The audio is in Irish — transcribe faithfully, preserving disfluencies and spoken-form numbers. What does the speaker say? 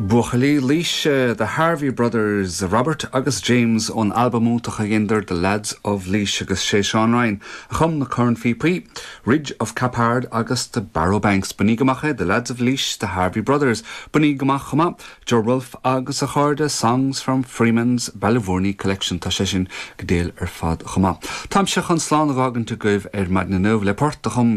Buachalí Leash, uh, the Harvey brothers, Robert agus James on albumútacha ginder The Lads of Leash agus sé Sean Ryan. Chum na current V P, Ridge of Caphard agus the Barrowbanks. Bunigamacha, The Lads of Leash, the Harvey brothers. Bunigamachama, Joe Rolfe agus a Charda, songs from Freeman's Ballyvourney collection Tashishin Gdale er Fad Chama. Tam Shachan Slan Ragan to give er Magna Nov Leport